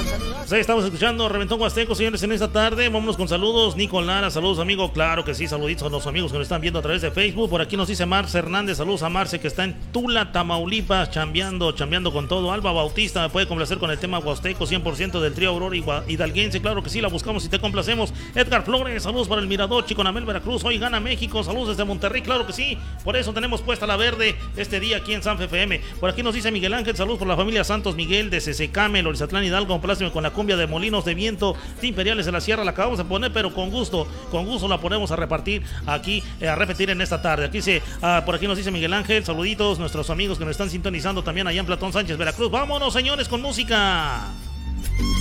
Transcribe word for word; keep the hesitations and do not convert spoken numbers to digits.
Sí, estamos escuchando Reventón Huasteco, señores, en esta tarde. Vámonos con saludos. Nico Lara, saludos, amigo. Claro que sí, saluditos a los amigos que nos están viendo a través de Facebook. Por aquí nos dice Marce Hernández, saludos a Marce, que está en Tula, Tamaulipas, chambeando, chambeando con todo. Alba Bautista, me puede complacer con el tema Huasteco, cien por ciento del trío Aurora Hidalguense. Claro que sí, la buscamos y te complacemos. Edgar Flores, saludos para el Mirador, Chiconamel, Veracruz. Hoy gana México, saludos desde Monterrey. Claro que sí, por eso tenemos puesta la verde este día aquí en Sanfe F M. Por aquí nos dice Miguel Ángel, saludos por la familia Santos Miguel de Cececame, Lorizatlán Hidalgo. Compláceme con la cumbia de Molinos de Viento de Imperiales de la Sierra. La acabamos de poner, pero con gusto, con gusto la ponemos a repartir aquí, eh, a repetir en esta tarde. Aquí se, uh, por aquí nos dice Miguel Ángel, saluditos, nuestros amigos que nos están sintonizando también allá en Platón Sánchez, Veracruz. Vámonos, señores, con música.